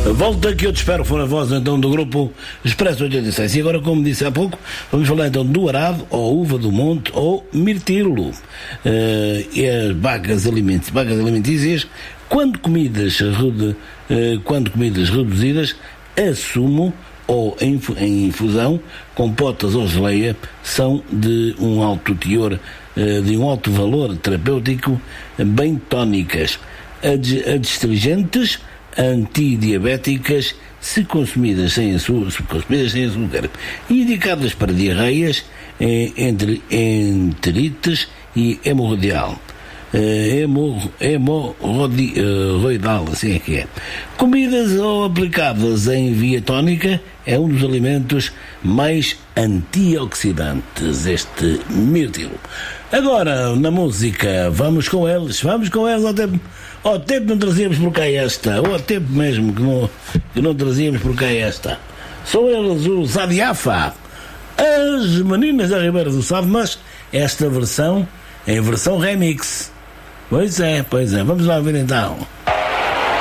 Volta que eu te espero, for a voz então do grupo Expresso 86. E agora, como disse há pouco, vamos falar então do arado, ou uva do monte, ou mirtilo. E as bagas alimentícias, quando comidas reduzidas, a sumo ou em infusão, compotas ou geleia, são de um alto teor, de um alto valor terapêutico, bem tónicas, adstringentes, antidiabéticas, se consumidas sem açúcar, e indicadas para diarreias, entre enterites e hemorroidal. Hemorroidal, assim é que é. Comidas ou aplicadas em via tónica, é um dos alimentos mais antioxidantes, este mirtilo. Agora, na música, vamos com eles ao tempo não trazíamos por cá esta, ou ao tempo mesmo que não trazíamos por cá esta. São eles os Adiafa, as meninas da Ribeira do Sado, mas esta versão é a versão remix. Pois é, vamos lá ver então.